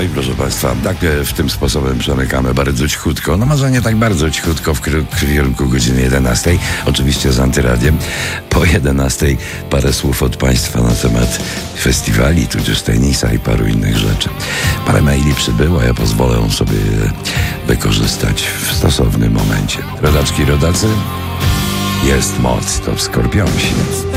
No i proszę Państwa, tak w tym sposobem przemykamy bardzo cichutko, no może nie tak bardzo cichutko w kierunku godziny 11. Oczywiście z Antyradiem. Po 11 parę słów od Państwa na temat festiwali, tudzież tenisa i paru innych rzeczy. Parę maili przybyło, ja pozwolę sobie wykorzystać w stosownym momencie. Rodaczki, rodacy, jest moc, to w Skorpionsi.